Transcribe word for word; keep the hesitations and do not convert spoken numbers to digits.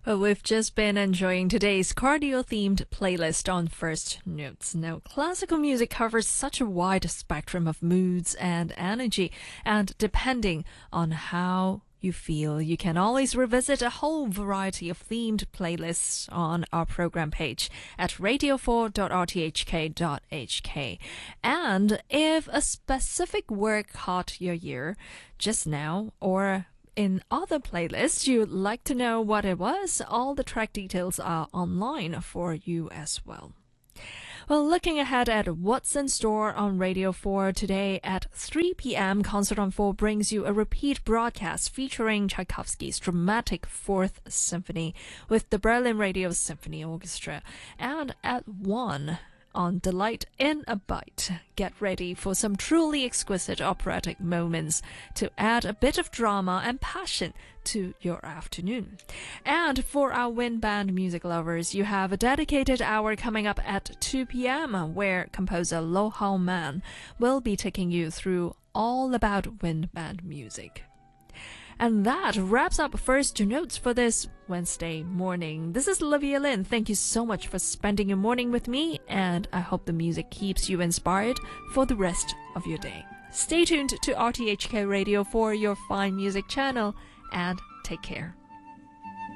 Well, we've just been enjoying today's cardio-themed playlist on First Notes. Now, classical music covers such a wide spectrum of moods and energy, and depending on how you feel, you can always revisit a whole variety of themed playlists on our program page at radio four dot r t h k dot h k. And if a specific work caught your ear just now, or in other playlists you'd like to know what it was, all the track details are online for you as well. Well, looking ahead at what's in store on Radio four today at three p m, Concert on four brings you a repeat broadcast featuring Tchaikovsky's dramatic Fourth Symphony with the Berlin Radio Symphony Orchestra. And at one, on Delight in a Bite, get ready for some truly exquisite operatic moments to add a bit of drama and passion to your afternoon. And for our wind band music lovers, you have a dedicated hour coming up at two p m where composer Lo Hao Man will be taking you through all about wind band music. And that wraps up First Notes for this Wednesday morning. This is Olivia Lin. Thank you so much for spending your morning with me, and I hope the music keeps you inspired for the rest of your day. Stay tuned to R T H K Radio for your fine music channel, and take care.